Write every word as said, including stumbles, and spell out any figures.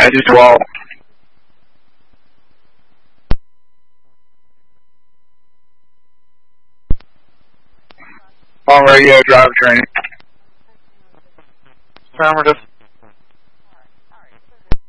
I do twelve. On radio, driver training. Affirmative.